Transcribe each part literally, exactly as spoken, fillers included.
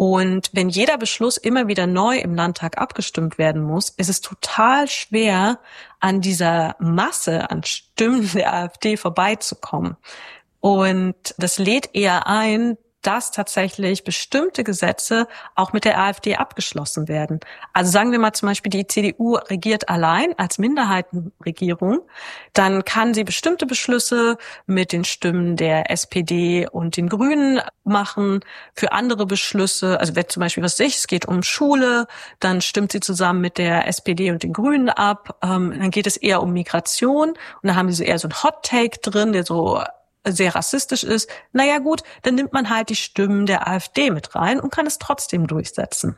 Und wenn jeder Beschluss immer wieder neu im Landtag abgestimmt werden muss, ist es total schwer, an dieser Masse an Stimmen der AfD vorbeizukommen. Und das lädt eher ein, dass tatsächlich bestimmte Gesetze auch mit der AfD abgeschlossen werden. Also sagen wir mal zum Beispiel, die C D U regiert allein als Minderheitenregierung, dann kann sie bestimmte Beschlüsse mit den Stimmen der S P D und den Grünen machen. Für andere Beschlüsse, also wenn zum Beispiel, was weiß ich, es geht um Schule, dann stimmt sie zusammen mit der S P D und den Grünen ab. Ähm, dann geht es eher um Migration und dann haben sie so eher so einen Hot-Take drin, der so sehr rassistisch ist. Naja gut, dann nimmt man halt die Stimmen der AfD mit rein und kann es trotzdem durchsetzen.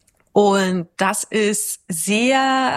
Und das ist sehr,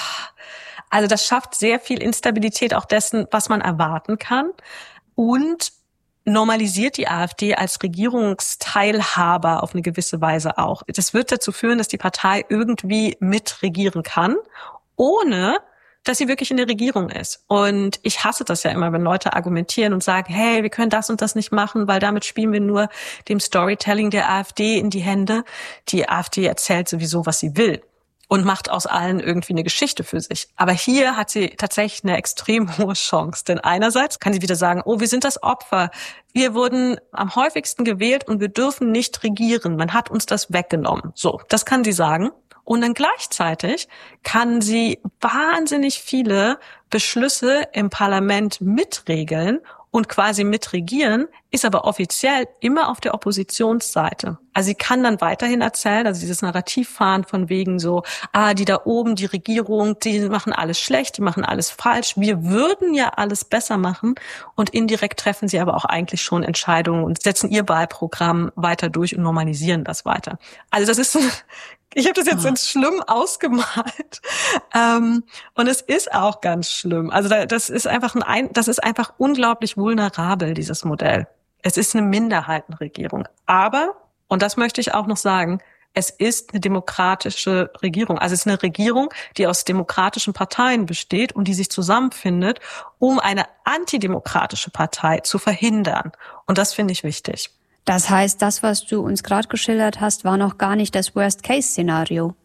also das schafft sehr viel Instabilität auch dessen, was man erwarten kann und normalisiert die AfD als Regierungsteilhaber auf eine gewisse Weise auch. Das wird dazu führen, dass die Partei irgendwie mitregieren kann, ohne dass sie wirklich in der Regierung ist. Und ich hasse das ja immer, wenn Leute argumentieren und sagen, hey, wir können das und das nicht machen, weil damit spielen wir nur dem Storytelling der AfD in die Hände. Die AfD erzählt sowieso, was sie will und macht aus allen irgendwie eine Geschichte für sich. Aber hier hat sie tatsächlich eine extrem hohe Chance. Denn einerseits kann sie wieder sagen, oh, wir sind das Opfer. Wir wurden am häufigsten gewählt und wir dürfen nicht regieren. Man hat uns das weggenommen. So, das kann sie sagen. Und dann gleichzeitig kann sie wahnsinnig viele Beschlüsse im Parlament mitregeln und quasi mitregieren, ist aber offiziell immer auf der Oppositionsseite. Also sie kann dann weiterhin erzählen, also dieses Narrativ fahren von wegen so, ah, die da oben, die Regierung, die machen alles schlecht, die machen alles falsch. Wir würden ja alles besser machen und indirekt treffen sie aber auch eigentlich schon Entscheidungen und setzen ihr Wahlprogramm weiter durch und normalisieren das weiter. Also das ist ich habe das jetzt ganz schlimm ausgemalt. Ähm, und es ist auch ganz schlimm. Also da, das ist einfach ein, das ist einfach unglaublich vulnerabel, dieses Modell. Es ist eine Minderheitenregierung. Aber, und das möchte ich auch noch sagen, es ist eine demokratische Regierung. Also es ist eine Regierung, die aus demokratischen Parteien besteht und die sich zusammenfindet, um eine antidemokratische Partei zu verhindern. Und das finde ich wichtig. Das heißt, das, was du uns gerade geschildert hast, war noch gar nicht das Worst-Case-Szenario.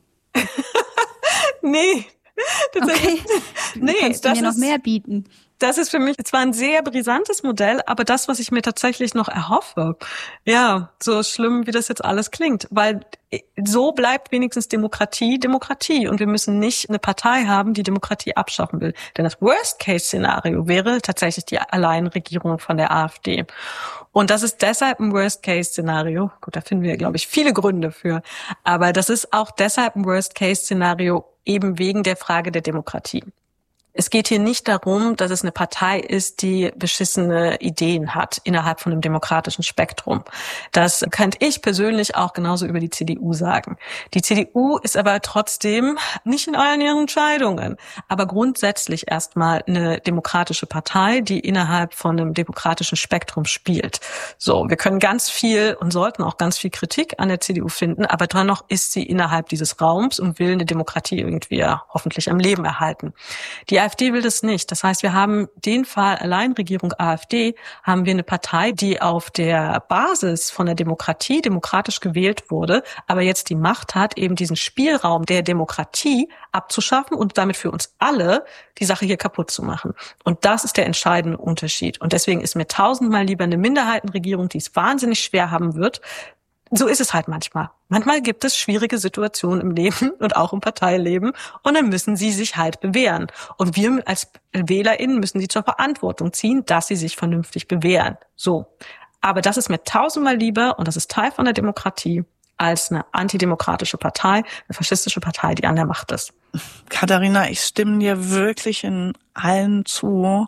Nee. Okay. Nee, kannst du mir noch mehr bieten? Das ist für mich zwar ein sehr brisantes Modell, aber das, was ich mir tatsächlich noch erhoffe, ja, so schlimm, wie das jetzt alles klingt, weil so bleibt wenigstens Demokratie Demokratie und wir müssen nicht eine Partei haben, die Demokratie abschaffen will. Denn das Worst-Case-Szenario wäre tatsächlich die Alleinregierung von der AfD. Und das ist deshalb ein Worst-Case-Szenario. Gut, da finden wir, glaube ich, viele Gründe für. Aber das ist auch deshalb ein Worst-Case-Szenario eben wegen der Frage der Demokratie. Es geht hier nicht darum, dass es eine Partei ist, die beschissene Ideen hat innerhalb von einem demokratischen Spektrum. Das könnte ich persönlich auch genauso über die C D U sagen. Die C D U ist aber trotzdem nicht in allen ihren Entscheidungen, aber grundsätzlich erstmal eine demokratische Partei, die innerhalb von einem demokratischen Spektrum spielt. So, wir können ganz viel und sollten auch ganz viel Kritik an der C D U finden, aber dennoch ist sie innerhalb dieses Raums und will eine Demokratie irgendwie ja, hoffentlich am Leben erhalten. Die AfD will das nicht. Das heißt, wir haben den Fall Alleinregierung AfD, haben wir eine Partei, die auf der Basis von der Demokratie demokratisch gewählt wurde, aber jetzt die Macht hat, eben diesen Spielraum der Demokratie abzuschaffen und damit für uns alle die Sache hier kaputt zu machen. Und das ist der entscheidende Unterschied. Und deswegen ist mir tausendmal lieber eine Minderheitenregierung, die es wahnsinnig schwer haben wird. So ist es halt manchmal. Manchmal gibt es schwierige Situationen im Leben und auch im Parteileben und dann müssen sie sich halt bewähren. Und wir als WählerInnen müssen sie zur Verantwortung ziehen, dass sie sich vernünftig bewähren. So. Aber das ist mir tausendmal lieber und das ist Teil von der Demokratie als eine antidemokratische Partei, eine faschistische Partei, die an der Macht ist. Katharina, ich stimme dir wirklich in allen zu.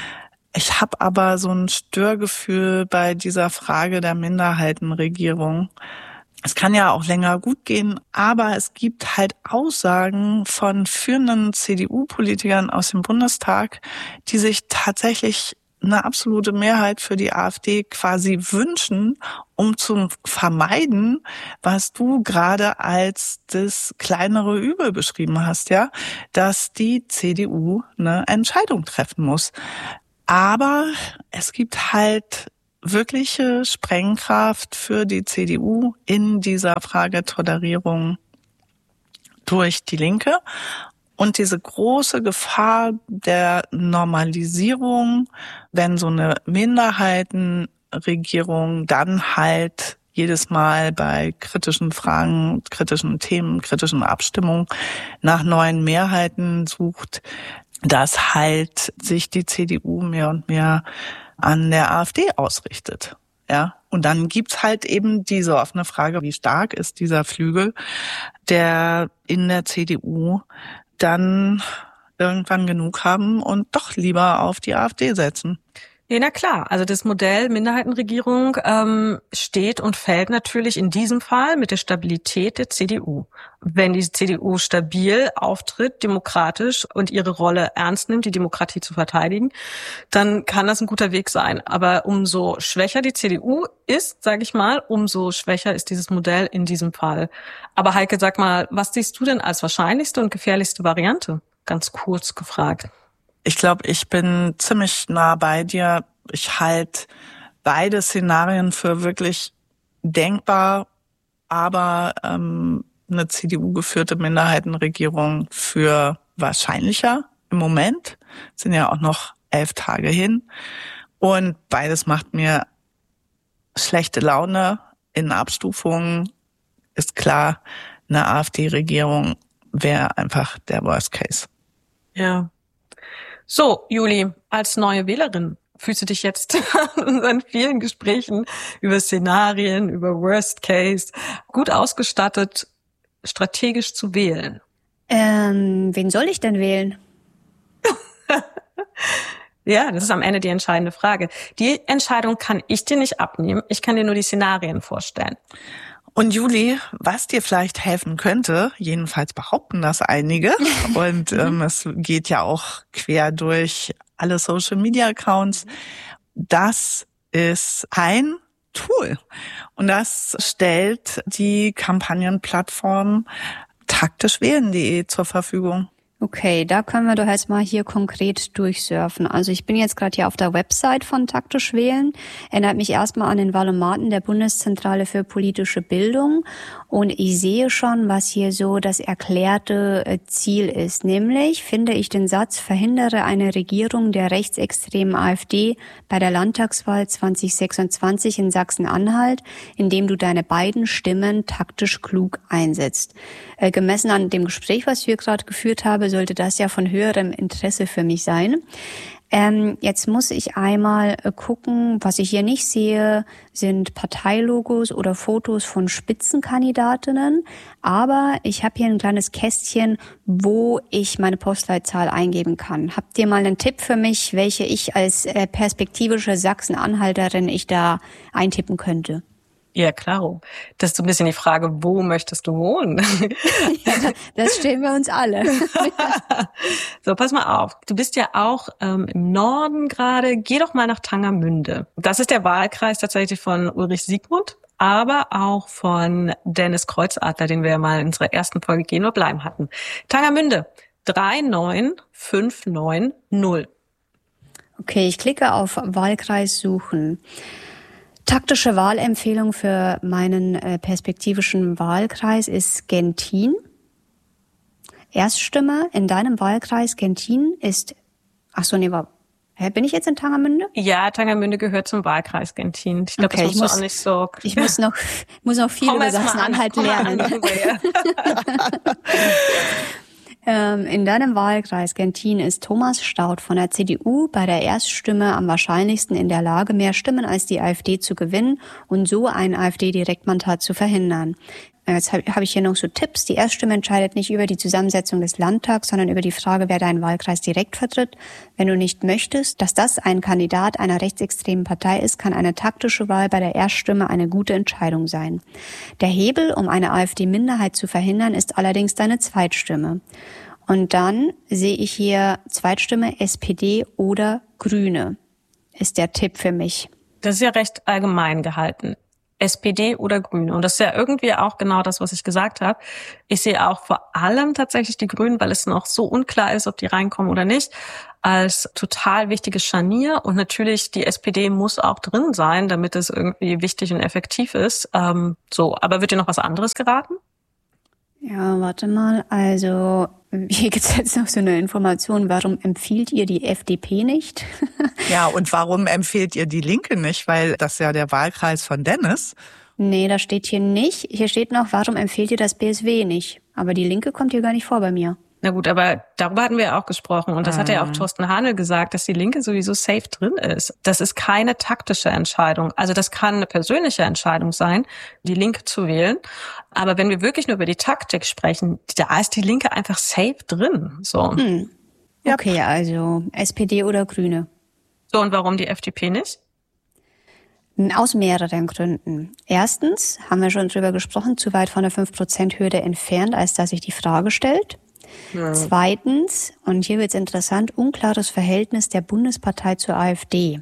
Ich habe aber so ein Störgefühl bei dieser Frage der Minderheitenregierung. Es kann ja auch länger gut gehen, aber es gibt halt Aussagen von führenden C D U-Politikern aus dem Bundestag, die sich tatsächlich eine absolute Mehrheit für die AfD quasi wünschen, um zu vermeiden, was du gerade als das kleinere Übel beschrieben hast, ja, dass die C D U eine Entscheidung treffen muss. Aber es gibt halt wirkliche Sprengkraft für die C D U in dieser Frage Tolerierung durch die Linke und diese große Gefahr der Normalisierung, wenn so eine Minderheitenregierung dann halt jedes Mal bei kritischen Fragen, kritischen Themen, kritischen Abstimmungen nach neuen Mehrheiten sucht, dass halt sich die C D U mehr und mehr an der AfD ausrichtet. Ja, und dann gibt's halt eben diese offene Frage, wie stark ist dieser Flügel, der in der C D U dann irgendwann genug haben und doch lieber auf die AfD setzen. Ja, na klar. Also das Modell Minderheitenregierung ähm, steht und fällt natürlich in diesem Fall mit der Stabilität der C D U. Wenn die C D U stabil auftritt, demokratisch und ihre Rolle ernst nimmt, die Demokratie zu verteidigen, dann kann das ein guter Weg sein. Aber umso schwächer die C D U ist, sage ich mal, umso schwächer ist dieses Modell in diesem Fall. Aber Heike, sag mal, was siehst du denn als wahrscheinlichste und gefährlichste Variante? Ganz kurz gefragt. Ich glaube, ich bin ziemlich nah bei dir. Ich halte beide Szenarien für wirklich denkbar, aber ähm, eine C D U-geführte Minderheitenregierung für wahrscheinlicher im Moment. Es sind ja auch noch elf Tage hin. Und beides macht mir schlechte Laune in Abstufungen. Ist klar, eine AfD-Regierung wäre einfach der Worst Case. Ja. So, Juli, als neue Wählerin, fühlst du dich jetzt in unseren vielen Gesprächen über Szenarien, über Worst Case gut ausgestattet, strategisch zu wählen? Ähm, wen soll ich denn wählen? Ja, das ist am Ende die entscheidende Frage. Die Entscheidung kann ich dir nicht abnehmen. Ich kann dir nur die Szenarien vorstellen. Und Juli, was dir vielleicht helfen könnte, jedenfalls behaupten das einige, und ähm, es geht ja auch quer durch alle Social-Media-Accounts, das ist ein Tool. Und das stellt die Kampagnenplattform taktisch wählen punkt de zur Verfügung. Okay, da können wir doch jetzt mal hier konkret durchsurfen. Also ich bin jetzt gerade hier auf der Website von Taktisch Wählen. Erinnert mich erstmal an den Wahlomaten der Bundeszentrale für politische Bildung. Und ich sehe schon, was hier so das erklärte Ziel ist. Nämlich finde ich den Satz, verhindere eine Regierung der rechtsextremen AfD bei der Landtagswahl zwanzig sechsundzwanzig in Sachsen-Anhalt, indem du deine beiden Stimmen taktisch klug einsetzt. Äh, gemessen an dem Gespräch, was wir gerade geführt haben, sollte das ja von höherem Interesse für mich sein. Ähm, jetzt muss ich einmal äh, gucken, was ich hier nicht sehe, sind Parteilogos oder Fotos von Spitzenkandidatinnen. Aber ich habe hier ein kleines Kästchen, wo ich meine Postleitzahl eingeben kann. Habt ihr mal einen Tipp für mich, welche ich als äh, perspektivische Sachsen-Anhalterin ich da eintippen könnte? Ja, klaro. Das ist so ein bisschen die Frage, wo möchtest du wohnen? Ja, das stellen wir uns alle. So, pass mal auf. Du bist ja auch ähm, im Norden gerade. Geh doch mal nach Tangermünde. Das ist der Wahlkreis tatsächlich von Ulrich Siegmund, aber auch von Dennis Kreuzadler, den wir ja mal in unserer ersten Folge Gehen oder Bleiben hatten. Tangermünde, drei neun fünf neun null. Okay, ich klicke auf Wahlkreis suchen. Taktische Wahlempfehlung für meinen äh, perspektivischen Wahlkreis ist Gentin. Erststimme in deinem Wahlkreis Gentin ist, ach so, nee, war, hä, bin ich jetzt in Tangermünde? Ja, Tangermünde gehört zum Wahlkreis Gentin. Ich glaube, okay, das musst du auch nicht so. Ich muss noch, muss noch viel über Sachsen-Anhalt lernen. In deinem Wahlkreis Gentin ist Thomas Staudt von der C D U bei der Erststimme am wahrscheinlichsten in der Lage, mehr Stimmen als die AfD zu gewinnen und so ein AfD-Direktmandat zu verhindern. Jetzt habe ich hier noch so Tipps. Die Erststimme entscheidet nicht über die Zusammensetzung des Landtags, sondern über die Frage, wer deinen Wahlkreis direkt vertritt. Wenn du nicht möchtest, dass das ein Kandidat einer rechtsextremen Partei ist, kann eine taktische Wahl bei der Erststimme eine gute Entscheidung sein. Der Hebel, um eine AfD-Minderheit zu verhindern, ist allerdings deine Zweitstimme. Und dann sehe ich hier Zweitstimme S P D oder Grüne, ist der Tipp für mich. Das ist ja recht allgemein gehalten. S P D oder Grüne. Und das ist ja irgendwie auch genau das, was ich gesagt habe. Ich sehe auch vor allem tatsächlich die Grünen, weil es noch so unklar ist, ob die reinkommen oder nicht, als total wichtiges Scharnier. Und natürlich die S P D muss auch drin sein, damit es irgendwie wichtig und effektiv ist. Ähm, so, aber wird dir noch was anderes geraten? Ja, warte mal. Also hier gibt es jetzt noch so eine Information. Warum empfiehlt ihr die F D P nicht? Ja, und warum empfehlt ihr die Linke nicht? Weil das ja der Wahlkreis von Dennis. Nee, das steht hier nicht. Hier steht noch, warum empfiehlt ihr das B S W nicht? Aber die Linke kommt hier gar nicht vor bei mir. Na gut, aber darüber hatten wir ja auch gesprochen. Und das hat ja auch Thorsten Hanel gesagt, dass die Linke sowieso safe drin ist. Das ist keine taktische Entscheidung. Also das kann eine persönliche Entscheidung sein, die Linke zu wählen. Aber wenn wir wirklich nur über die Taktik sprechen, da ist die Linke einfach safe drin. So. Hm. Okay, also S P D oder Grüne. So, und warum die F D P nicht? Aus mehreren Gründen. Erstens, haben wir schon drüber gesprochen, zu weit von der fünf Prozent Hürde entfernt, als dass sich die Frage stellt. Ja. Zweitens, und hier wird es interessant, unklares Verhältnis der Bundespartei zur AfD.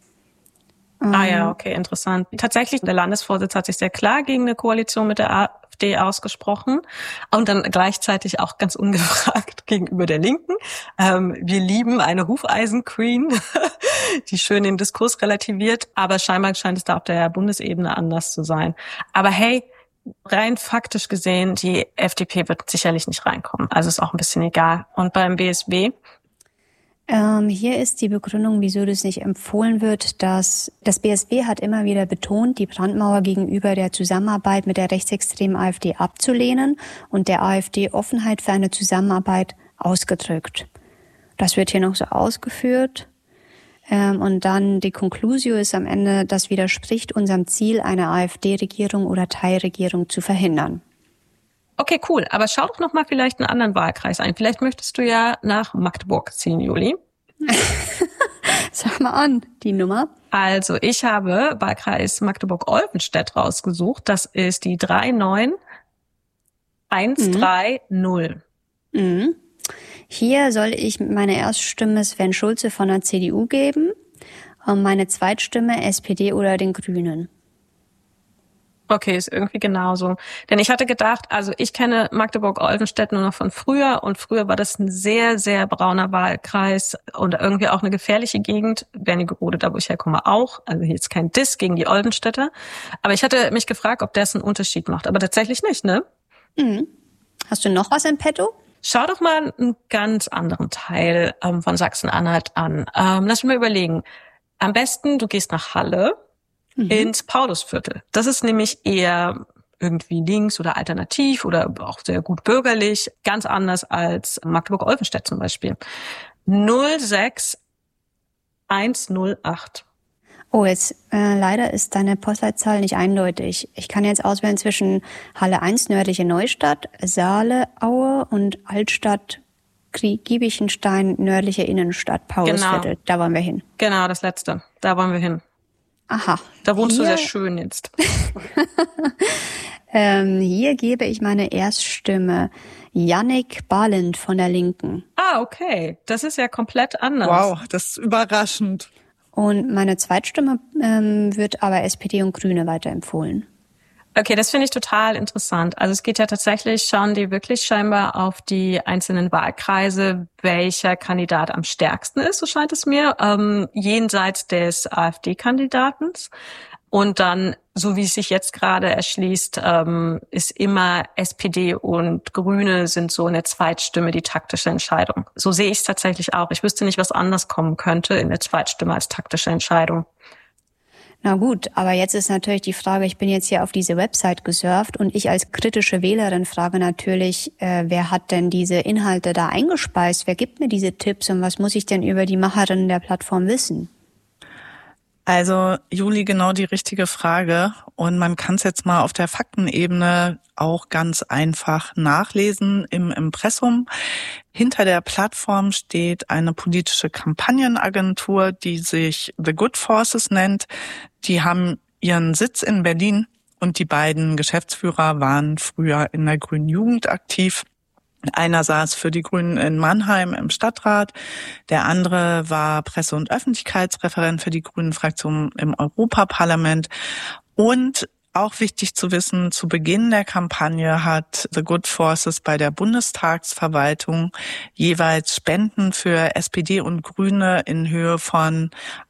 Ah ja, okay, interessant. Tatsächlich, der Landesvorsitz hat sich sehr klar gegen eine Koalition mit der AfD ausgesprochen und dann gleichzeitig auch ganz ungefragt gegenüber der Linken. Ähm, wir lieben eine Hufeisen-Queen, die schön den Diskurs relativiert, aber scheinbar scheint es da auf der Bundesebene anders zu sein. Aber hey, rein faktisch gesehen, die F D P wird sicherlich nicht reinkommen. Also ist auch ein bisschen egal. Und beim B S W? Ähm, hier ist die Begründung, wieso das nicht empfohlen wird, dass das B S W hat immer wieder betont, die Brandmauer gegenüber der Zusammenarbeit mit der rechtsextremen AfD abzulehnen und der AfD Offenheit für eine Zusammenarbeit ausgedrückt. Das wird hier noch so ausgeführt. Ähm, und dann die Conclusio ist am Ende, das widerspricht unserem Ziel, eine AfD-Regierung oder Teilregierung zu verhindern. Okay, cool. Aber schau doch noch mal vielleicht einen anderen Wahlkreis ein. Vielleicht möchtest du ja nach Magdeburg ziehen, Juli. Sag mal an, die Nummer. Also ich habe Wahlkreis Magdeburg-Olvenstedt rausgesucht. Das ist die drei neun eins drei null. Mhm. Hier soll ich meine Erststimme Sven Schulze von der C D U geben und meine Zweitstimme S P D oder den Grünen. Okay, ist irgendwie genauso. Denn ich hatte gedacht, also ich kenne Magdeburg-Olvenstedt nur noch von früher und früher war das ein sehr, sehr brauner Wahlkreis und irgendwie auch eine gefährliche Gegend. Wernigerode, da wo ich herkomme, auch. Also hier ist kein Diss gegen die Olvenstädter. Aber ich hatte mich gefragt, ob das einen Unterschied macht. Aber tatsächlich nicht, ne? Mhm. Hast du noch was in petto? Schau doch mal einen ganz anderen Teil ähm, von Sachsen-Anhalt an. Ähm, lass mich mal überlegen. Am besten, du gehst nach Halle. Mhm. Ins Paulusviertel. Das ist nämlich eher irgendwie links oder alternativ oder auch sehr gut bürgerlich, ganz anders als Magdeburg-Olvenstedt zum Beispiel. null sechs eins null acht. Oh, jetzt äh, leider ist deine Postleitzahl nicht eindeutig. Ich kann jetzt auswählen zwischen Halle eins, nördliche Neustadt, Saale-Aue und Altstadt Giebichenstein, nördliche Innenstadt, Paulusviertel. Genau. Da wollen wir hin. Genau, das letzte. Da wollen wir hin. Aha. Da wohnst hier, du sehr schön jetzt. ähm, hier gebe ich meine Erststimme Jannik Balint von der Linken. Ah, okay. Das ist ja komplett anders. Wow, das ist überraschend. Und meine Zweitstimme ähm, wird aber S P D und Grüne weiterempfohlen. Okay, das finde ich total interessant. Also es geht ja tatsächlich, schauen die wirklich scheinbar auf die einzelnen Wahlkreise, welcher Kandidat am stärksten ist, so scheint es mir, ähm, jenseits des AfD-Kandidaten. Und dann, so wie es sich jetzt gerade erschließt, ähm, ist immer S P D und Grüne sind so eine Zweitstimme die taktische Entscheidung. So sehe ich es tatsächlich auch. Ich wüsste nicht, was anders kommen könnte in der Zweitstimme als taktische Entscheidung. Na gut, aber jetzt ist natürlich die Frage, ich bin jetzt hier auf diese Website gesurft und ich als kritische Wählerin frage natürlich, äh, wer hat denn diese Inhalte da eingespeist? Wer gibt mir diese Tipps und was muss ich denn über die Macherinnen der Plattform wissen? Also, Juli, genau die richtige Frage. Und man kann es jetzt mal auf der Faktenebene auch ganz einfach nachlesen im Impressum. Hinter der Plattform steht eine politische Kampagnenagentur, die sich The Good Forces nennt. Die haben ihren Sitz in Berlin und die beiden Geschäftsführer waren früher in der Grünen Jugend aktiv. Einer saß für die Grünen in Mannheim im Stadtrat, der andere war Presse- und Öffentlichkeitsreferent für die Grünen-Fraktion im Europaparlament und auch wichtig zu wissen, zu Beginn der Kampagne hat The Good Forces bei der Bundestagsverwaltung jeweils Spenden für S P D und Grüne in Höhe von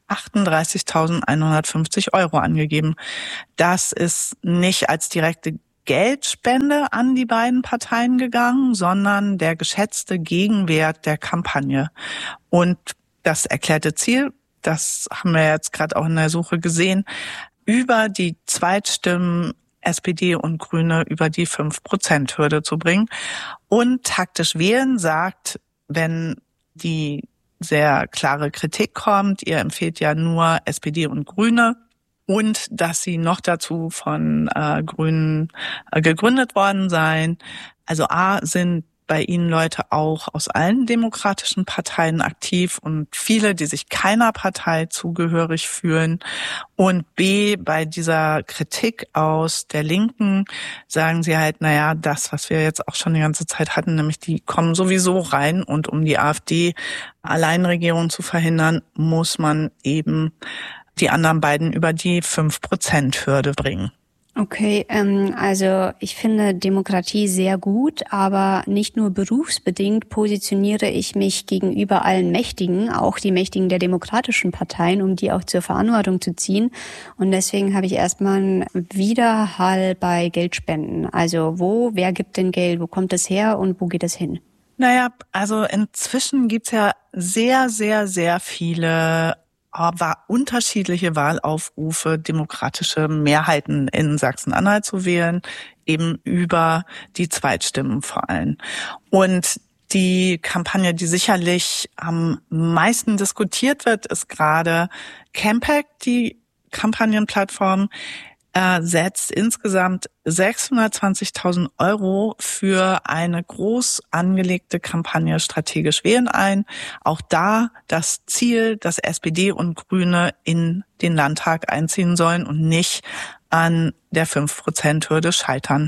achtunddreißigtausendeinhundertfünfzig Euro angegeben. Das ist nicht als direkte Geldspende an die beiden Parteien gegangen, sondern der geschätzte Gegenwert der Kampagne. Und das erklärte Ziel, das haben wir jetzt gerade auch in der Suche gesehen, über die Zweitstimmen S P D und Grüne über die fünf Prozent Hürde zu bringen. Und taktisch wählen sagt, wenn die sehr klare Kritik kommt, ihr empfehlt ja nur S P D und Grüne und dass sie noch dazu von äh, Grünen äh, gegründet worden seien. Also A, sind bei Ihnen Leute auch aus allen demokratischen Parteien aktiv und viele, die sich keiner Partei zugehörig fühlen. Und B, bei dieser Kritik aus der Linken sagen sie halt, naja, das, was wir jetzt auch schon die ganze Zeit hatten, nämlich die kommen sowieso rein und um die AfD-Alleinregierung zu verhindern, muss man eben die anderen beiden über die fünf Prozent Hürde bringen. Okay, ähm, also ich finde Demokratie sehr gut, aber nicht nur berufsbedingt positioniere ich mich gegenüber allen Mächtigen, auch die Mächtigen der demokratischen Parteien, um die auch zur Verantwortung zu ziehen. Und deswegen habe ich erstmal einen Widerhall bei Geldspenden. Also wo, wer gibt denn Geld, wo kommt es her und wo geht es hin? Naja, also inzwischen gibt's ja sehr, sehr, sehr viele war unterschiedliche Wahlaufrufe, demokratische Mehrheiten in Sachsen-Anhalt zu wählen, eben über die Zweitstimmen vor allem. Und die Kampagne, die sicherlich am meisten diskutiert wird, ist gerade Campact, die Kampagnenplattform, äh, setzt insgesamt sechshundertzwanzigtausend Euro für eine groß angelegte Kampagne strategisch wählen ein. Auch da das Ziel, dass S P D und Grüne in den Landtag einziehen sollen und nicht an der fünf Prozent Hürde scheitern.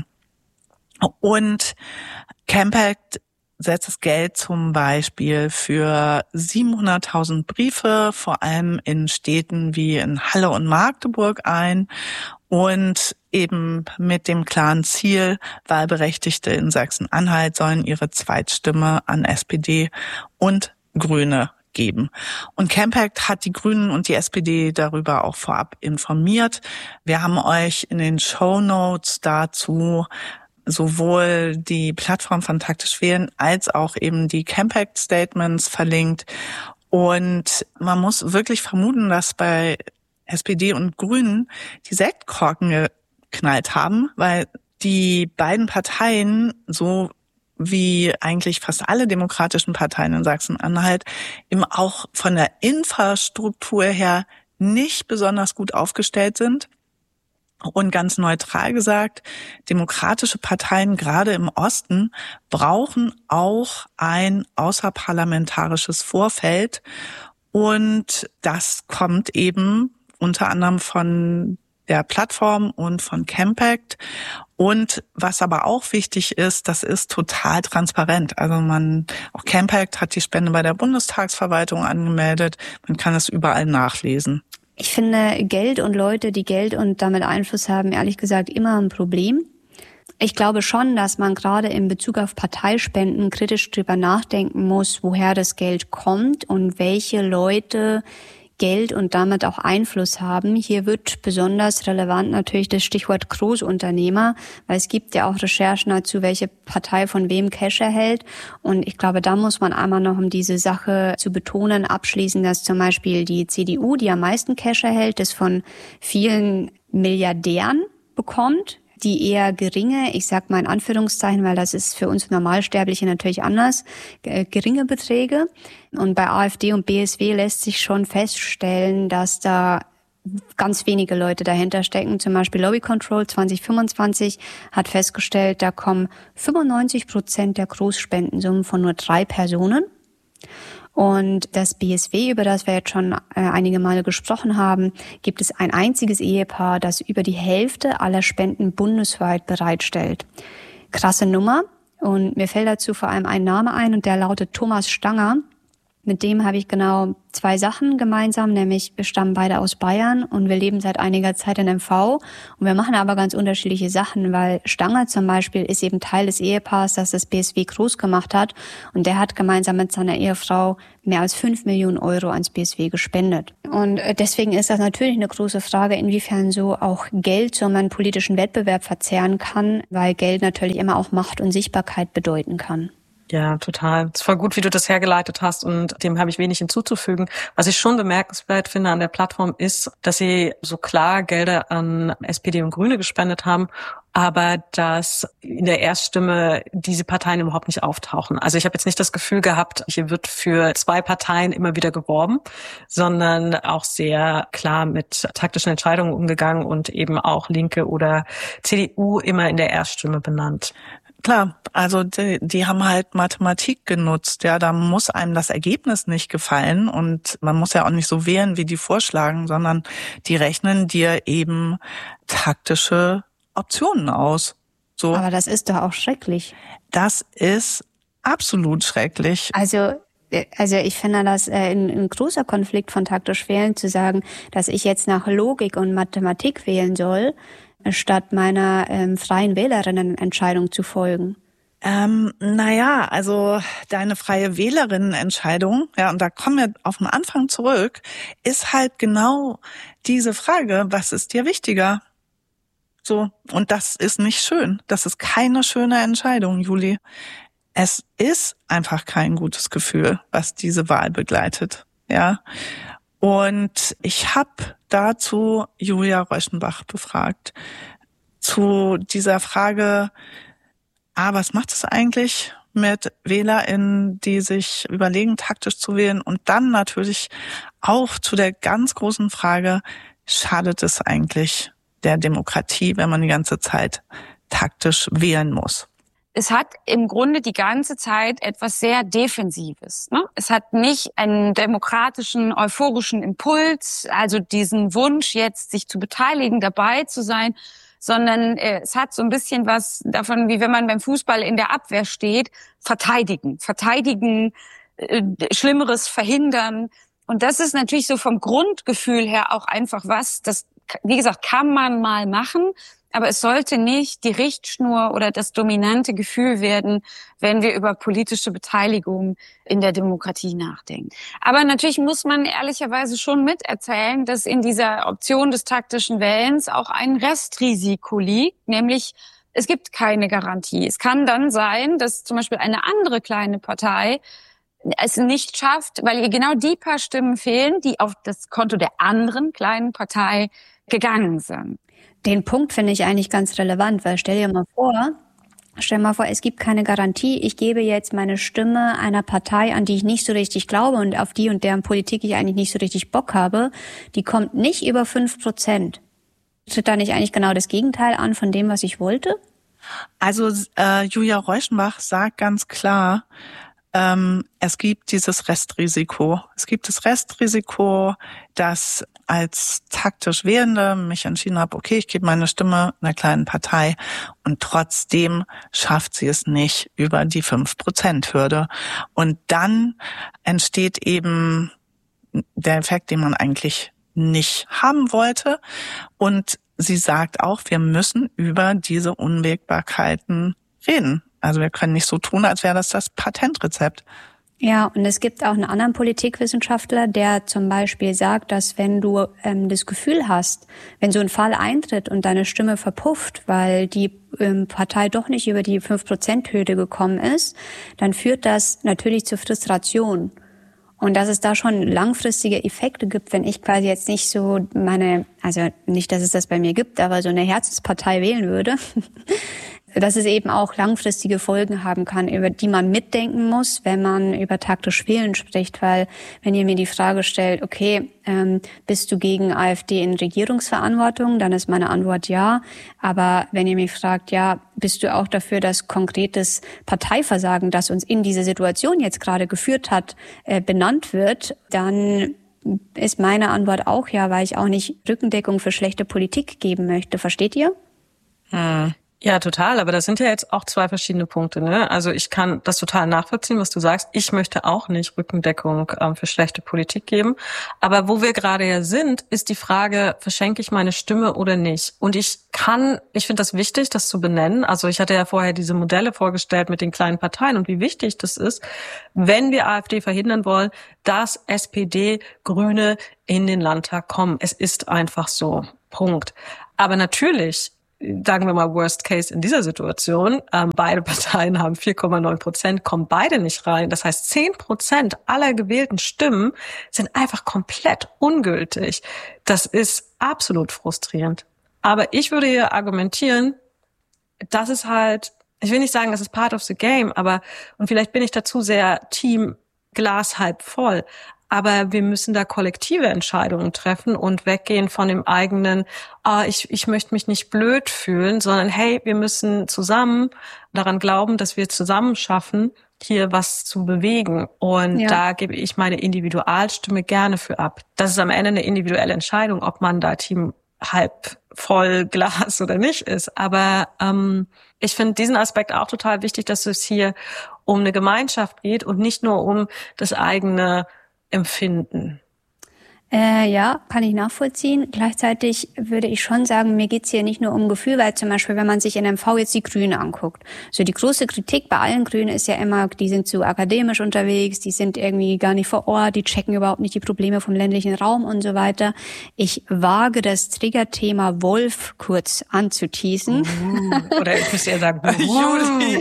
Und Campact setzt das Geld zum Beispiel für siebenhunderttausend Briefe, vor allem in Städten wie in Halle und Magdeburg ein und eben mit dem klaren Ziel, Wahlberechtigte in Sachsen-Anhalt sollen ihre Zweitstimme an S P D und Grüne geben. Und Campact hat die Grünen und die S P D darüber auch vorab informiert. Wir haben euch in den Shownotes dazu sowohl die Plattform von Taktisch Wählen als auch eben die Campact-Statements verlinkt. Und man muss wirklich vermuten, dass bei S P D und Grünen die Sektkorken geknallt haben, weil die beiden Parteien, so wie eigentlich fast alle demokratischen Parteien in Sachsen-Anhalt, eben auch von der Infrastruktur her nicht besonders gut aufgestellt sind. Und ganz neutral gesagt, demokratische Parteien, gerade im Osten, brauchen auch ein außerparlamentarisches Vorfeld. Und das kommt eben unter anderem von der Plattform und von Campact. Und was aber auch wichtig ist, das ist total transparent. Also man, auch Campact hat die Spende bei der Bundestagsverwaltung angemeldet. Man kann es überall nachlesen. Ich finde Geld und Leute, die Geld und damit Einfluss haben, ehrlich gesagt immer ein Problem. Ich glaube schon, dass man gerade in Bezug auf Parteispenden kritisch drüber nachdenken muss, woher das Geld kommt und welche Leute Geld und damit auch Einfluss haben. Hier wird besonders relevant natürlich das Stichwort Großunternehmer, weil es gibt ja auch Recherchen dazu, welche Partei von wem Cash erhält. Und ich glaube, da muss man einmal noch, um diese Sache zu betonen, abschließen, dass zum Beispiel die C D U, die am meisten Cash erhält, das von vielen Milliardären bekommt, die eher geringe, ich sag mal in Anführungszeichen, weil das ist für uns Normalsterbliche natürlich anders, äh, geringe Beträge. Und bei AfD und B S W lässt sich schon feststellen, dass da ganz wenige Leute dahinter stecken. Zum Beispiel Lobby Control zwanzig fünfundzwanzig hat festgestellt, da kommen fünfundneunzig Prozent der Großspendensummen von nur drei Personen. Und das B S W, über das wir jetzt schon äh, einige Male gesprochen haben, gibt es ein einziges Ehepaar, das über die Hälfte aller Spenden bundesweit bereitstellt. Krasse Nummer. Und mir fällt dazu vor allem ein Name ein und der lautet Thomas Stanger. Mit dem habe ich genau zwei Sachen gemeinsam, nämlich wir stammen beide aus Bayern und wir leben seit einiger Zeit in M V und wir machen aber ganz unterschiedliche Sachen, weil Stanger zum Beispiel ist eben Teil des Ehepaars, das das B S W groß gemacht hat und der hat gemeinsam mit seiner Ehefrau mehr als fünf Millionen Euro ans B S W gespendet. Und deswegen ist das natürlich eine große Frage, inwiefern so auch Geld so einen politischen Wettbewerb verzehren kann, weil Geld natürlich immer auch Macht und Sichtbarkeit bedeuten kann. Ja, total. Es ist voll gut, wie du das hergeleitet hast und dem habe ich wenig hinzuzufügen. Was ich schon bemerkenswert finde an der Plattform ist, dass sie so klar Gelder an S P D und Grüne gespendet haben, aber dass in der Erststimme diese Parteien überhaupt nicht auftauchen. Also ich habe jetzt nicht das Gefühl gehabt, hier wird für zwei Parteien immer wieder geworben, sondern auch sehr klar mit taktischen Entscheidungen umgegangen und eben auch Linke oder C D U immer in der Erststimme benannt. Klar, also die, die haben halt Mathematik genutzt. Ja, da muss einem das Ergebnis nicht gefallen und man muss ja auch nicht so wählen, wie die vorschlagen, sondern die rechnen dir eben taktische Optionen aus. So. Aber das ist doch auch schrecklich. Das ist absolut schrecklich. Also Also ich finde das äh, ein, ein großer Konflikt von taktisch wählen, zu sagen, dass ich jetzt nach Logik und Mathematik wählen soll, statt meiner ähm, freien Wählerinnenentscheidung zu folgen. Ähm, naja, also deine freie Wählerinnenentscheidung, ja, und da kommen wir auf den Anfang zurück, ist halt genau diese Frage, was ist dir wichtiger? So, und das ist nicht schön. Das ist keine schöne Entscheidung, Juli. Es ist einfach kein gutes Gefühl, was diese Wahl begleitet, ja. Und ich habe dazu Julia Reuschenbach befragt, zu dieser Frage, ah, was macht es eigentlich mit WählerInnen, die sich überlegen, taktisch zu wählen? Und dann natürlich auch zu der ganz großen Frage, schadet es eigentlich der Demokratie, wenn man die ganze Zeit taktisch wählen muss? Es hat im Grunde die ganze Zeit etwas sehr Defensives. Ne? Es hat nicht einen demokratischen, euphorischen Impuls, also diesen Wunsch jetzt, sich zu beteiligen, dabei zu sein, sondern äh, es hat so ein bisschen was davon, wie wenn man beim Fußball in der Abwehr steht, verteidigen, verteidigen, äh, Schlimmeres verhindern. Und das ist natürlich so vom Grundgefühl her auch einfach was, das, wie gesagt, kann man mal machen, aber es sollte nicht die Richtschnur oder das dominante Gefühl werden, wenn wir über politische Beteiligung in der Demokratie nachdenken. Aber natürlich muss man ehrlicherweise schon miterzählen, dass in dieser Option des taktischen Wählens auch ein Restrisiko liegt, nämlich es gibt keine Garantie. Es kann dann sein, dass zum Beispiel eine andere kleine Partei es nicht schafft, weil ihr genau die paar Stimmen fehlen, die auf das Konto der anderen kleinen Partei gegangen sind. Den Punkt finde ich eigentlich ganz relevant, weil stell dir mal vor, stell dir mal vor, es gibt keine Garantie. Ich gebe jetzt meine Stimme einer Partei, an die ich nicht so richtig glaube und auf die und deren Politik ich eigentlich nicht so richtig Bock habe. Die kommt nicht über fünf Prozent. Tritt da nicht eigentlich genau das Gegenteil an von dem, was ich wollte? Also äh, Julia Reuschenbach sagt ganz klar, ähm, es gibt dieses Restrisiko. Es gibt das Restrisiko, dass als taktisch Wählende mich entschieden habe, okay, ich gebe meine Stimme einer kleinen Partei und trotzdem schafft sie es nicht über die fünf Prozent Hürde. Und dann entsteht eben der Effekt, den man eigentlich nicht haben wollte. Und sie sagt auch, wir müssen über diese Unwägbarkeiten reden. Also wir können nicht so tun, als wäre das das Patentrezept. Ja, und es gibt auch einen anderen Politikwissenschaftler, der zum Beispiel sagt, dass wenn du ähm, das Gefühl hast, wenn so ein Fall eintritt und deine Stimme verpufft, weil die ähm, Partei doch nicht über die fünf Prozent Hürde gekommen ist, dann führt das natürlich zur Frustration. Und dass es da schon langfristige Effekte gibt, wenn ich quasi jetzt nicht so meine, also nicht, dass es das bei mir gibt, aber so eine Herzenspartei wählen würde, dass es eben auch langfristige Folgen haben kann, über die man mitdenken muss, wenn man über taktisch wählen spricht. Weil wenn ihr mir die Frage stellt, okay, ähm, bist du gegen AfD in Regierungsverantwortung, dann ist meine Antwort ja. Aber wenn ihr mich fragt, ja, bist du auch dafür, dass konkretes Parteiversagen, das uns in diese Situation jetzt gerade geführt hat, äh, benannt wird, dann ist meine Antwort auch ja, weil ich auch nicht Rückendeckung für schlechte Politik geben möchte. Versteht ihr? Hm. Ja, total. Aber das sind ja jetzt auch zwei verschiedene Punkte, ne? Also ich kann das total nachvollziehen, was du sagst. Ich möchte auch nicht Rückendeckung ähm, für schlechte Politik geben. Aber wo wir gerade ja sind, ist die Frage, verschenke ich meine Stimme oder nicht? Und ich kann, ich finde das wichtig, das zu benennen. Also ich hatte ja vorher diese Modelle vorgestellt mit den kleinen Parteien und wie wichtig das ist, wenn wir AfD verhindern wollen, dass S P D, Grüne in den Landtag kommen. Es ist einfach so. Punkt. Aber natürlich, sagen wir mal Worst Case in dieser Situation, ähm, beide Parteien haben vier Komma neun Prozent, kommen beide nicht rein. Das heißt, zehn Prozent aller gewählten Stimmen sind einfach komplett ungültig. Das ist absolut frustrierend. Aber ich würde hier argumentieren, das ist halt, ich will nicht sagen, das ist part of the game, aber, und vielleicht bin ich dazu sehr Team Glas halb voll, aber wir müssen da kollektive Entscheidungen treffen und weggehen von dem eigenen, ah, ich, ich möchte mich nicht blöd fühlen, sondern hey, wir müssen zusammen daran glauben, dass wir zusammen schaffen, hier was zu bewegen. Und ja. da gebe ich meine Individualstimme gerne für ab. Das ist am Ende eine individuelle Entscheidung, ob man da Team halb voll Glas oder nicht ist. Aber ähm, ich finde diesen Aspekt auch total wichtig, dass es hier um eine Gemeinschaft geht und nicht nur um das eigene Empfinden. Äh, ja, kann ich nachvollziehen. Gleichzeitig würde ich schon sagen, mir geht's hier nicht nur um Gefühl, weil zum Beispiel, wenn man sich in M V jetzt die Grünen anguckt, so die große Kritik bei allen Grünen ist ja immer, die sind zu akademisch unterwegs, die sind irgendwie gar nicht vor Ort, die checken überhaupt nicht die Probleme vom ländlichen Raum und so weiter. Ich wage das Triggerthema Wolf kurz anzuteasen. Uh, oder ich müsste eher sagen, Judy.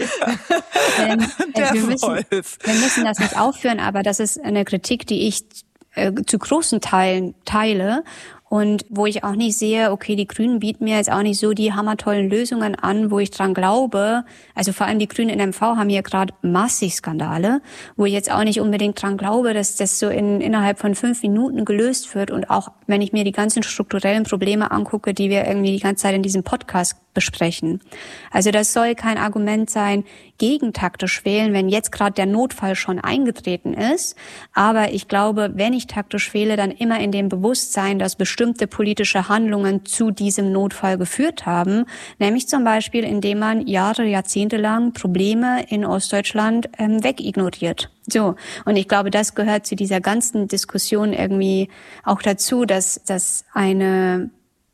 Denn, äh, wir, müssen, wir müssen das nicht aufführen, aber das ist eine Kritik, die ich zu großen Teilen teile und wo ich auch nicht sehe, okay, die Grünen bieten mir jetzt auch nicht so die hammertollen Lösungen an, wo ich dran glaube. Also vor allem die Grünen in M V haben hier gerade massig Skandale, wo ich jetzt auch nicht unbedingt dran glaube, dass das so in, innerhalb von fünf Minuten gelöst wird. Und auch wenn ich mir die ganzen strukturellen Probleme angucke, die wir irgendwie die ganze Zeit in diesem Podcast besprechen. Also das soll kein Argument sein, gegen taktisch wählen, wenn jetzt gerade der Notfall schon eingetreten ist. Aber ich glaube, wenn ich taktisch wähle, dann immer in dem Bewusstsein, dass bestimmte politische Handlungen zu diesem Notfall geführt haben. Nämlich zum Beispiel, indem man Jahre, Jahrzehnte lang Probleme in Ostdeutschland ähm, wegignoriert. So. Und ich glaube, das gehört zu dieser ganzen Diskussion irgendwie auch dazu, dass, dass eine,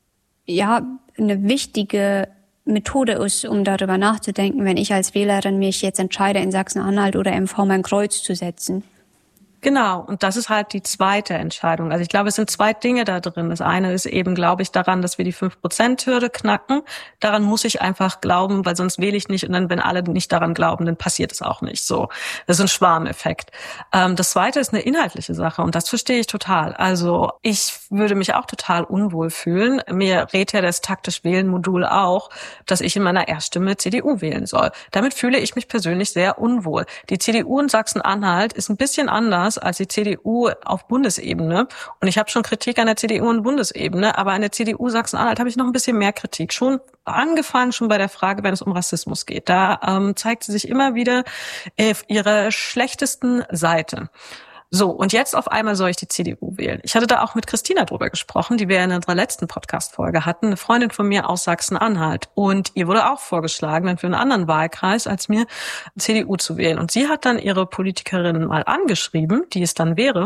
ja, eine wichtige Methode ist, um darüber nachzudenken, wenn ich als Wählerin mich jetzt entscheide, in Sachsen-Anhalt oder M V mein Kreuz zu setzen. Genau, und das ist halt die zweite Entscheidung. Also ich glaube, es sind zwei Dinge da drin. Das eine ist eben, glaube ich, daran, dass wir die fünf Prozent Hürde knacken. Daran muss ich einfach glauben, weil sonst wähle ich nicht. Und dann, wenn alle nicht daran glauben, dann passiert es auch nicht so. Das ist ein Schwarmeffekt. Ähm, das zweite ist eine inhaltliche Sache und das verstehe ich total. Also ich würde mich auch total unwohl fühlen. Mir rät ja das taktisch-Wählen-Modul auch, dass ich in meiner Erststimme C D U wählen soll. Damit fühle ich mich persönlich sehr unwohl. Die C D U in Sachsen-Anhalt ist ein bisschen anders als die C D U auf Bundesebene. Und ich habe schon Kritik an der C D U auf Bundesebene, aber an der C D U Sachsen-Anhalt habe ich noch ein bisschen mehr Kritik. Schon angefangen schon bei der Frage, wenn es um Rassismus geht. Da ähm, zeigt sie sich immer wieder auf ihrer schlechtesten Seite. So, und jetzt auf einmal soll ich die C D U wählen. Ich hatte da auch mit Christina drüber gesprochen, die wir in unserer letzten Podcast-Folge hatten, eine Freundin von mir aus Sachsen-Anhalt. Und ihr wurde auch vorgeschlagen, dann für einen anderen Wahlkreis als mir, C D U zu wählen. Und sie hat dann ihre Politikerin mal angeschrieben, die es dann wäre,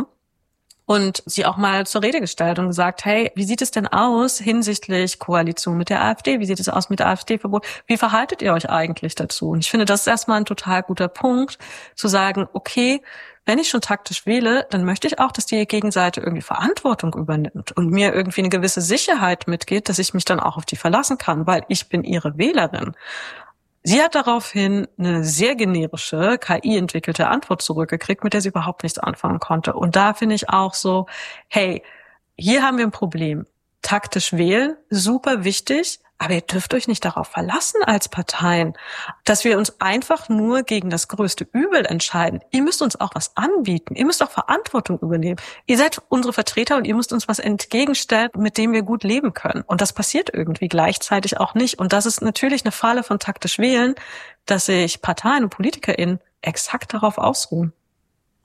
und sie auch mal zur Rede gestellt und gesagt, hey, wie sieht es denn aus hinsichtlich Koalition mit der AfD? Wie sieht es aus mit der AfD-Verbot? Wie verhaltet ihr euch eigentlich dazu? Und ich finde, das ist erstmal ein total guter Punkt, zu sagen, okay, wenn ich schon taktisch wähle, dann möchte ich auch, dass die Gegenseite irgendwie Verantwortung übernimmt und mir irgendwie eine gewisse Sicherheit mitgeht, dass ich mich dann auch auf die verlassen kann, weil ich bin ihre Wählerin. Sie hat daraufhin eine sehr generische, K I-entwickelte Antwort zurückgekriegt, mit der sie überhaupt nichts anfangen konnte. Und da finde ich auch so, hey, hier haben wir ein Problem. Taktisch wählen, super wichtig, aber ihr dürft euch nicht darauf verlassen als Parteien, dass wir uns einfach nur gegen das größte Übel entscheiden. Ihr müsst uns auch was anbieten. Ihr müsst auch Verantwortung übernehmen. Ihr seid unsere Vertreter und ihr müsst uns was entgegenstellen, mit dem wir gut leben können. Und das passiert irgendwie gleichzeitig auch nicht. Und das ist natürlich eine Falle von taktisch wählen, dass sich Parteien und PolitikerInnen exakt darauf ausruhen.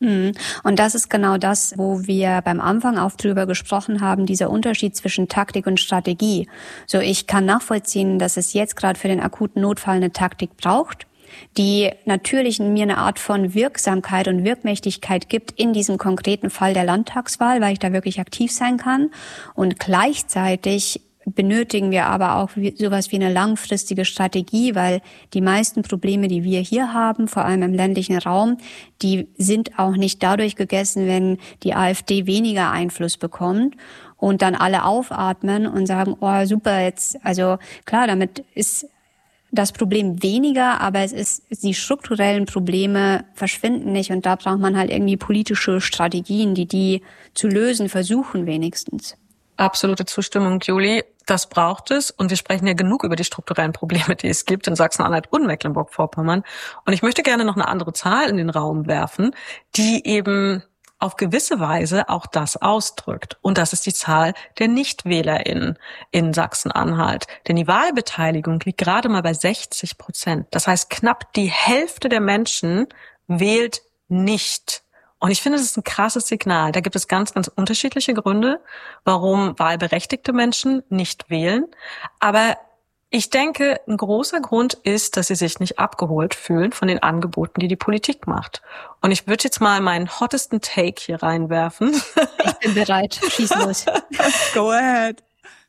Und das ist genau das, wo wir beim Anfang auch drüber gesprochen haben, dieser Unterschied zwischen Taktik und Strategie. So, ich kann nachvollziehen, dass es jetzt gerade für den akuten Notfall eine Taktik braucht, die natürlich mir eine Art von Wirksamkeit und Wirkmächtigkeit gibt in diesem konkreten Fall der Landtagswahl, weil ich da wirklich aktiv sein kann. Und gleichzeitig benötigen wir aber auch sowas wie eine langfristige Strategie, weil die meisten Probleme, die wir hier haben, vor allem im ländlichen Raum, die sind auch nicht dadurch gegessen, wenn die AfD weniger Einfluss bekommt und dann alle aufatmen und sagen, oh super, jetzt, also klar, damit ist das Problem weniger, aber es ist, die strukturellen Probleme verschwinden nicht und da braucht man halt irgendwie politische Strategien, die die zu lösen versuchen wenigstens. Absolute Zustimmung, Juli. Das braucht es. Und wir sprechen ja genug über die strukturellen Probleme, die es gibt in Sachsen-Anhalt und Mecklenburg-Vorpommern. Und ich möchte gerne noch eine andere Zahl in den Raum werfen, die eben auf gewisse Weise auch das ausdrückt. Und das ist die Zahl der NichtwählerInnen in Sachsen-Anhalt. Denn die Wahlbeteiligung liegt gerade mal bei sechzig Prozent. Das heißt, knapp die Hälfte der Menschen wählt nicht. Und ich finde, das ist ein krasses Signal. Da gibt es ganz, ganz unterschiedliche Gründe, warum wahlberechtigte Menschen nicht wählen. Aber ich denke, ein großer Grund ist, dass sie sich nicht abgeholt fühlen von den Angeboten, die die Politik macht. Und ich würde jetzt mal meinen hottesten Take hier reinwerfen. Ich bin bereit. Schieß los. Go ahead.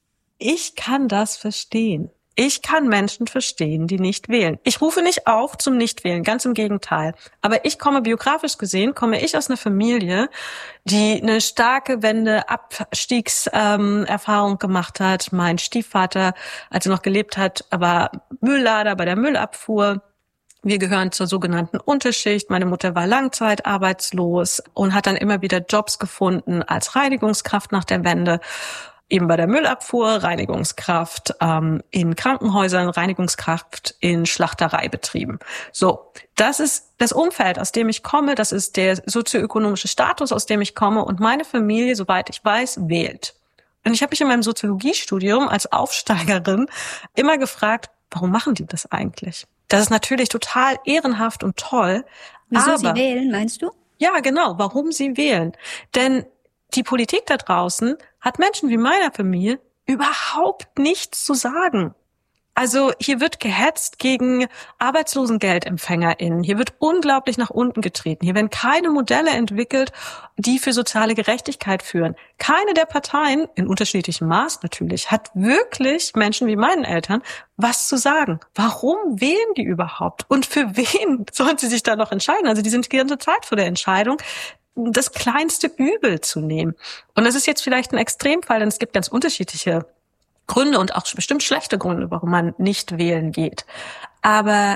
Ich kann das verstehen. Ich kann Menschen verstehen, die nicht wählen. Ich rufe nicht auf zum Nichtwählen, ganz im Gegenteil. Aber ich komme, biografisch gesehen, komme ich aus einer Familie, die eine starke Wende-Abstiegserfahrung ähm, gemacht hat. Mein Stiefvater, als er noch gelebt hat, war Mülllader bei der Müllabfuhr. Wir gehören zur sogenannten Unterschicht. Meine Mutter war langzeitarbeitslos und hat dann immer wieder Jobs gefunden als Reinigungskraft nach der Wende. Eben bei der Müllabfuhr, Reinigungskraft ähm, in Krankenhäusern, Reinigungskraft in Schlachtereibetrieben. So, das ist das Umfeld, aus dem ich komme, das ist der sozioökonomische Status, aus dem ich komme und meine Familie, soweit ich weiß, wählt. Und ich habe mich in meinem Soziologiestudium als Aufsteigerin immer gefragt, warum machen die das eigentlich? Das ist natürlich total ehrenhaft und toll. Wieso aber, sie wählen, meinst du? Ja, genau, warum sie wählen. Denn die Politik da draußen hat Menschen wie meiner Familie überhaupt nichts zu sagen. Also hier wird gehetzt gegen ArbeitslosengeldempfängerInnen. Hier wird unglaublich nach unten getreten. Hier werden keine Modelle entwickelt, die für soziale Gerechtigkeit führen. Keine der Parteien, in unterschiedlichem Maß natürlich, hat wirklich Menschen wie meinen Eltern was zu sagen. Warum wählen die überhaupt? Und für wen sollen sie sich da noch entscheiden? Also die sind die ganze Zeit vor der Entscheidung, das kleinste Übel zu nehmen. Und das ist jetzt vielleicht ein Extremfall, denn es gibt ganz unterschiedliche Gründe und auch bestimmt schlechte Gründe, warum man nicht wählen geht. Aber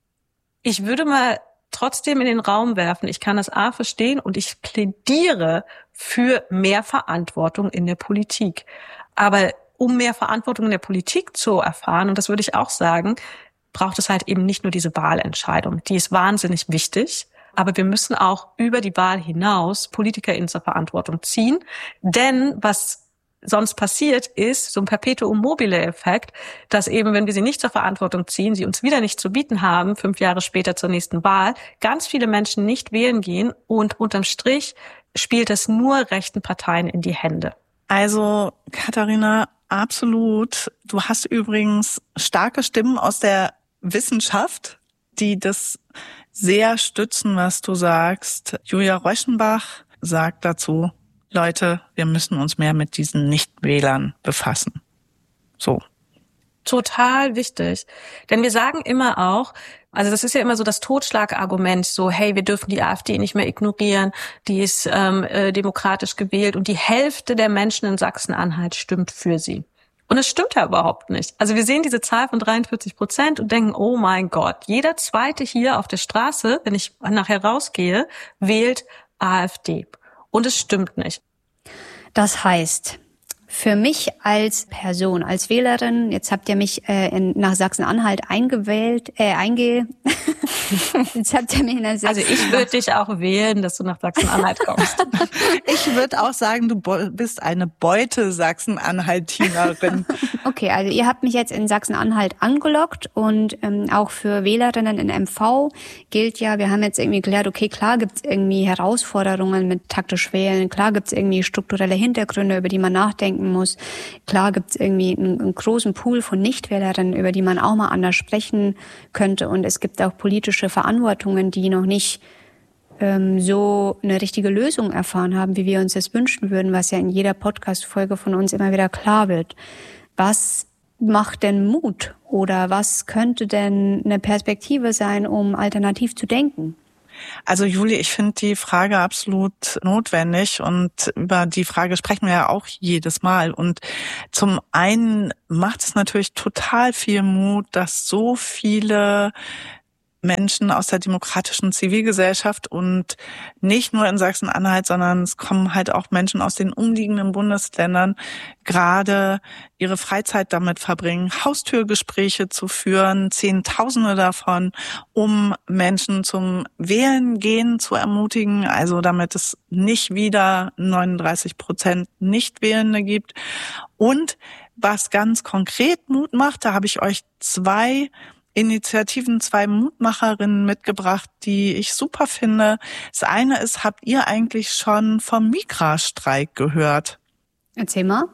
ich würde mal trotzdem in den Raum werfen, ich kann das A verstehen und ich plädiere für mehr Verantwortung in der Politik. Aber um mehr Verantwortung in der Politik zu erfahren, und das würde ich auch sagen, braucht es halt eben nicht nur diese Wahlentscheidung. Die ist wahnsinnig wichtig. Aber wir müssen auch über die Wahl hinaus PolitikerInnen zur Verantwortung ziehen. Denn was sonst passiert, ist so ein Perpetuum mobile Effekt, dass eben, wenn wir sie nicht zur Verantwortung ziehen, sie uns wieder nicht zu bieten haben, fünf Jahre später zur nächsten Wahl, ganz viele Menschen nicht wählen gehen und unterm Strich spielt es nur rechten Parteien in die Hände. Also, Katharina, absolut. Du hast übrigens starke Stimmen aus der Wissenschaft, die das sehr stützen, was du sagst. Julia Reuschenbach sagt dazu, Leute, wir müssen uns mehr mit diesen Nichtwählern befassen. So. Total wichtig. Denn wir sagen immer auch, also das ist ja immer so das Totschlagargument, so hey, wir dürfen die AfD nicht mehr ignorieren, die ist ähm, äh, demokratisch gewählt und die Hälfte der Menschen in Sachsen-Anhalt stimmt für sie. Und es stimmt ja überhaupt nicht. Also wir sehen diese Zahl von dreiundvierzig Prozent und denken, oh mein Gott, jeder Zweite hier auf der Straße, wenn ich nachher rausgehe, wählt AfD. Und es stimmt nicht. Das heißt, für mich als Person, als Wählerin, jetzt habt ihr mich äh, in, nach Sachsen-Anhalt eingewählt, äh, einge, Jetzt habt ihr mich in der Also ich würde dich auch wählen, dass du nach Sachsen-Anhalt kommst. Ich würde auch sagen, du bist eine Beute Sachsen-Anhaltinerin. Okay, also ihr habt mich jetzt in Sachsen-Anhalt angelockt und ähm, auch für Wählerinnen in M V gilt ja, wir haben jetzt irgendwie geklärt, okay, klar gibt's irgendwie Herausforderungen mit taktisch wählen, klar gibt's irgendwie strukturelle Hintergründe, über die man nachdenken muss, klar gibt's irgendwie einen, einen großen Pool von Nichtwählerinnen, über die man auch mal anders sprechen könnte, und es gibt auch politische Verantwortungen, die noch nicht ähm, so eine richtige Lösung erfahren haben, wie wir uns das wünschen würden, was ja in jeder Podcast-Folge von uns immer wieder klar wird. Was macht denn Mut oder was könnte denn eine Perspektive sein, um alternativ zu denken? Also Julie, ich finde die Frage absolut notwendig und über die Frage sprechen wir ja auch jedes Mal. Und zum einen macht es natürlich total viel Mut, dass so viele Menschen aus der demokratischen Zivilgesellschaft und nicht nur in Sachsen-Anhalt, sondern es kommen halt auch Menschen aus den umliegenden Bundesländern, gerade ihre Freizeit damit verbringen, Haustürgespräche zu führen, Zehntausende davon, um Menschen zum Wählen gehen zu ermutigen, also damit es nicht wieder neununddreißig Prozent Nichtwählende gibt. Und was ganz konkret Mut macht, da habe ich euch zwei Initiativen, zwei Mutmacherinnen mitgebracht, die ich super finde. Das eine ist, habt ihr eigentlich schon vom Migrastreik gehört? Erzähl mal.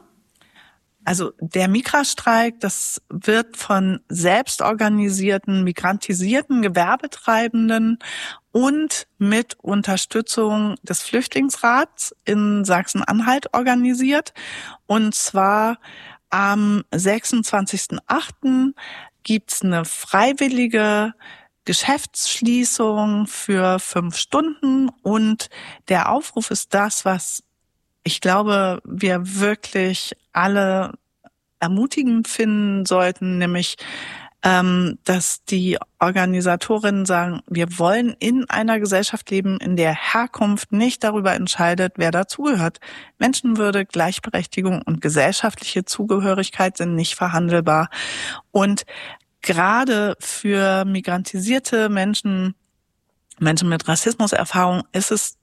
Also der Migrastreik, das wird von selbstorganisierten, migrantisierten Gewerbetreibenden und mit Unterstützung des Flüchtlingsrats in Sachsen-Anhalt organisiert. Und zwar am sechsundzwanzigsten achten gibt's eine freiwillige Geschäftsschließung für fünf Stunden und der Aufruf ist das, was ich glaube, wir wirklich alle ermutigend finden sollten, nämlich, ähm, dass die Organisatorinnen sagen, wir wollen in einer Gesellschaft leben, in der Herkunft nicht darüber entscheidet, wer dazugehört. Menschenwürde, Gleichberechtigung und gesellschaftliche Zugehörigkeit sind nicht verhandelbar. Und gerade für migrantisierte Menschen, Menschen mit Rassismuserfahrung, ist es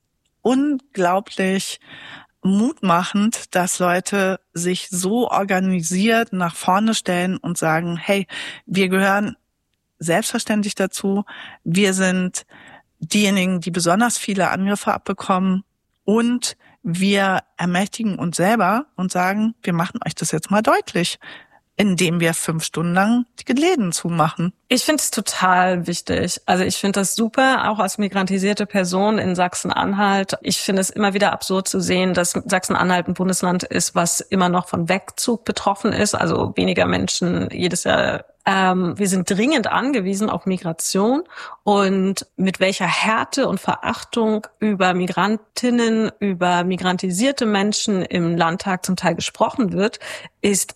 unglaublich mutmachend, dass Leute sich so organisiert nach vorne stellen und sagen, hey, wir gehören selbstverständlich dazu. Wir sind diejenigen, die besonders viele Angriffe abbekommen und wir ermächtigen uns selber und sagen, wir machen euch das jetzt mal deutlich, indem wir fünf Stunden lang die Läden zumachen. Ich finde es total wichtig. Also ich finde das super, auch als migrantisierte Person in Sachsen-Anhalt. Ich finde es immer wieder absurd zu sehen, dass Sachsen-Anhalt ein Bundesland ist, was immer noch von Wegzug betroffen ist. Also weniger Menschen jedes Jahr. Ähm, wir sind dringend angewiesen auf Migration und mit welcher Härte und Verachtung über Migrantinnen, über migrantisierte Menschen im Landtag zum Teil gesprochen wird, ist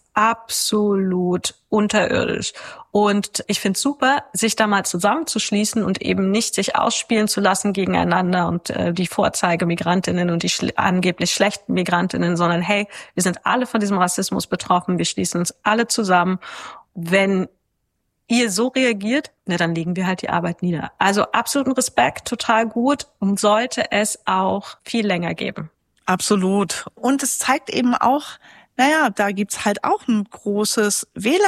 absolut unterirdisch. Und ich finde es super, sich da mal zusammenzuschließen und eben nicht sich ausspielen zu lassen gegeneinander und äh, die Vorzeige-Migrantinnen und die schl- angeblich schlechten Migrantinnen, sondern hey, wir sind alle von diesem Rassismus betroffen, wir schließen uns alle zusammen. Wenn ihr so reagiert, na, dann legen wir halt die Arbeit nieder. Also absoluten Respekt, total gut und sollte es auch viel länger geben. Absolut. Und es zeigt eben auch, naja, da gibt's halt auch ein großes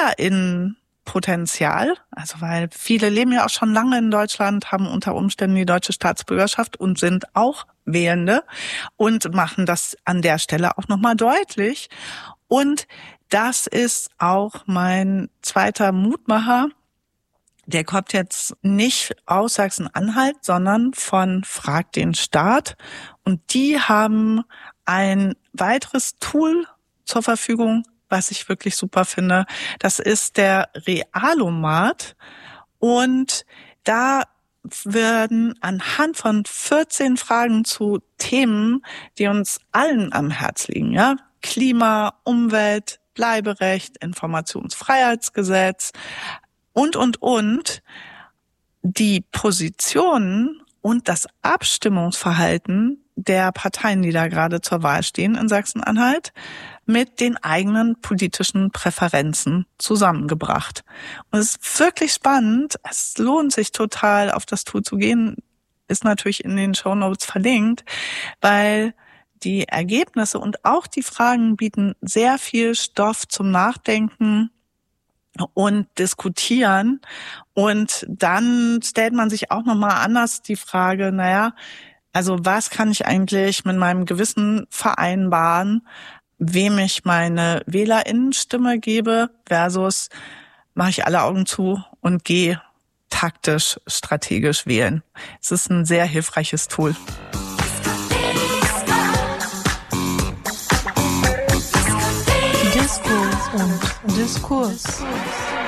WählerInnenpotenzial. Also weil viele leben ja auch schon lange in Deutschland, haben unter Umständen die deutsche Staatsbürgerschaft und sind auch Wählende und machen das an der Stelle auch nochmal deutlich. Und das ist auch mein zweiter Mutmacher. Der kommt jetzt nicht aus Sachsen-Anhalt, sondern von Frag den Staat. Und die haben ein weiteres Tool zur Verfügung, was ich wirklich super finde. Das ist der Realomat. Und da werden anhand von vierzehn Fragen zu Themen, die uns allen am Herz liegen, ja, Klima, Umwelt, Bleiberecht, Informationsfreiheitsgesetz und, und, und, die Positionen und das Abstimmungsverhalten der Parteien, die da gerade zur Wahl stehen in Sachsen-Anhalt, mit den eigenen politischen Präferenzen zusammengebracht. Und es ist wirklich spannend. Es lohnt sich total, auf das Tool zu gehen. Ist natürlich in den Shownotes verlinkt, weil die Ergebnisse und auch die Fragen bieten sehr viel Stoff zum Nachdenken und Diskutieren. Und dann stellt man sich auch nochmal anders die Frage, naja, also was kann ich eigentlich mit meinem Gewissen vereinbaren, wem ich meine WählerInnenstimme gebe versus mache ich alle Augen zu und gehe taktisch, strategisch wählen. Es ist ein sehr hilfreiches Tool. Diskurs und Diskurs.